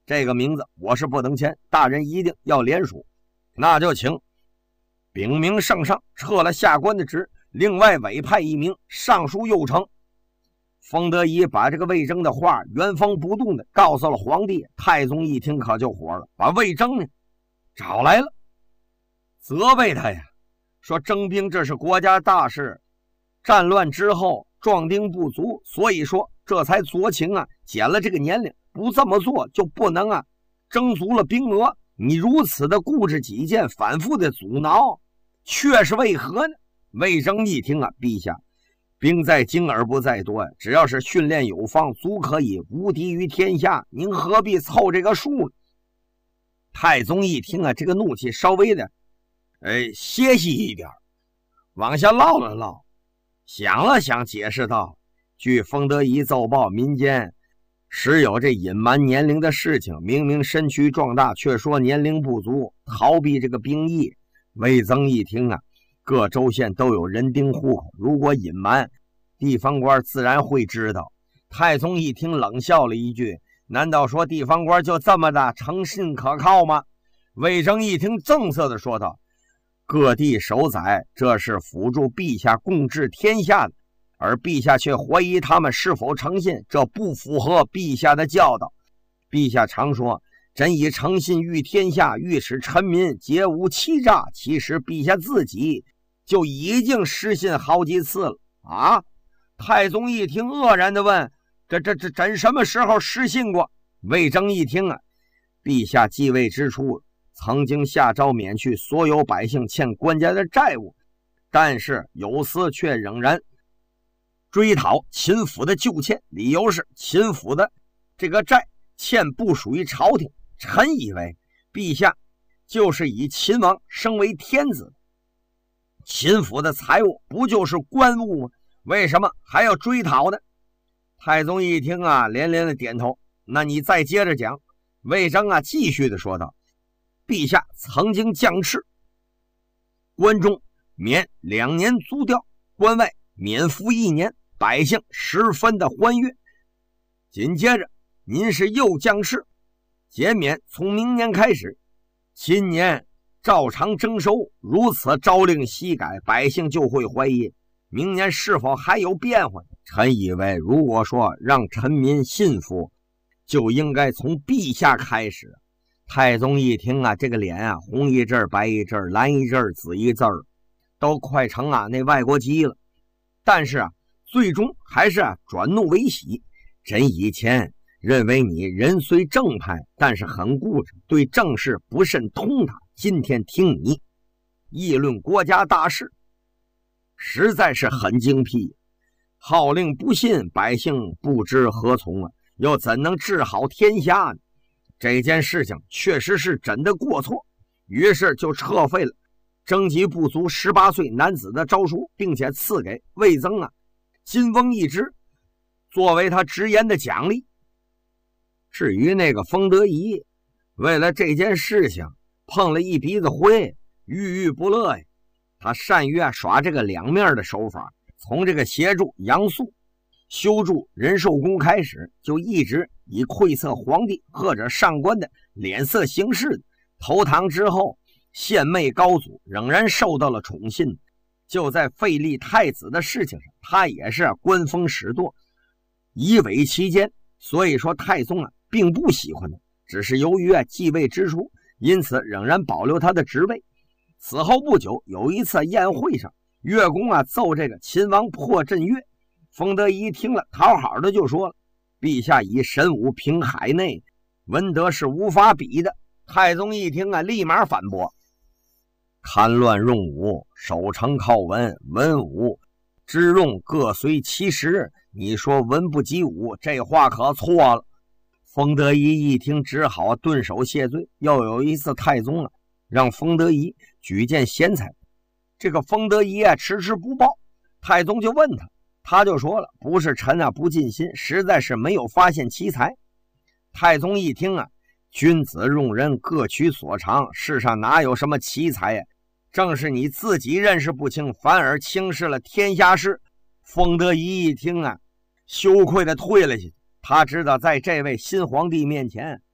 这个名字我是不能签，大人一定要联署。那就请禀明圣上，撤了下官的职，另外委派一名尚书右丞。封德仪把这个魏征的话原封不动的告诉了皇帝。太宗一听可就火了，把魏征呢找来了，责备他呀，说征兵这是国家大事，战乱之后壮丁不足，所以说这才酌情减了这个年龄，不这么做就不能征足了兵额。你如此的固执己见，反复的阻挠，却是为何呢？魏征一听陛下，兵在精而不在多，只要是训练有方，足可以无敌于天下，您何必凑这个数呢？太宗一听这个怒气稍微的歇息一点，往下唠了唠，想了想，解释道：据封德仪奏报，民间时有这隐瞒年龄的事情，明明身躯壮大，却说年龄不足，逃避这个兵役。魏增一听各州县都有人丁户口，如果隐瞒，地方官自然会知道。太宗一听冷笑了一句：难道说地方官就这么的诚信可靠吗？魏征一听正色的说道：各地守宰，这是辅助陛下共治天下的，而陛下却怀疑他们是否诚信，这不符合陛下的教导。陛下常说朕以诚信御天下，欲使臣民皆无欺诈，其实陛下自己就已经失信好几次了太宗一听愕然的问：朕什么时候失信过？魏征一听陛下继位之初曾经下诏免去所有百姓欠官家的债务，但是有司却仍然追讨秦府的旧欠，理由是秦府的这个债欠不属于朝廷。臣以为陛下就是以秦王升为天子，秦府的财物不就是官物吗？为什么还要追讨呢？太宗一听连连的点头。那你再接着讲。魏征继续的说道：陛下曾经降敕，关中免2年租调，关外免服1年，百姓十分的欢悦。紧接着您是又降敕，减免从明年开始，今年照常征收，如此朝令夕改，百姓就会怀疑明年是否还有变化。臣以为如果说让臣民信服，就应该从陛下开始。太宗一听这个脸红一阵白一阵，蓝一阵紫一阵，都快成那外国鸡了。但是最终还是转怒为喜。朕以前认为你人虽正派，但是很固执，对政事不甚通达，今天听你议论国家大事，实在是很精辟。号令不信，百姓不知何从又怎能治好天下呢？这件事情确实是朕的过错，于是就撤废了征集不足18岁男子的诏书，并且赐给魏增金翁一只，作为他直言的奖励。至于那个封德仪，为了这件事情碰了一鼻子灰，郁郁不乐呀。他善于耍这个两面的手法，从这个协助杨素修筑仁寿宫开始，就一直以窥测皇帝或者上官的脸色行事的。投唐之后，献媚高祖仍然受到了宠信，就在废立太子的事情上，他也是官风使舵，以伪其奸。所以说太宗并不喜欢他，只是由于继位之初，因此仍然保留他的职位。此后不久，有一次宴会上，乐公奏这个秦王破阵乐，封德仪听了，讨好的就说了：陛下以神武平海内，文德是无法比的。太宗一听立马反驳：戡乱用武，守城靠文，文武之用各随其时，你说文不及武，这话可错了。封德仪一听，只好顿首谢罪。又有一次，太宗让封德仪举荐贤才，这个封德仪迟迟不报。太宗就问他，他就说了：不是臣不尽心，实在是没有发现奇才。太宗一听君子用人各取所长，世上哪有什么奇才呀？正是你自己认识不清，反而轻视了天下事。封德仪一听羞愧的退了下去。他知道在这位新皇帝面前